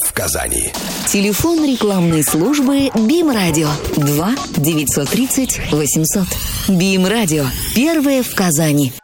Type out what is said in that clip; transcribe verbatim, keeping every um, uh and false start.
в Казани. Телефон рекламной службы БИМ Радио два девятьсот тридцать восемьсот. БИМ Радио. Первое в Казани.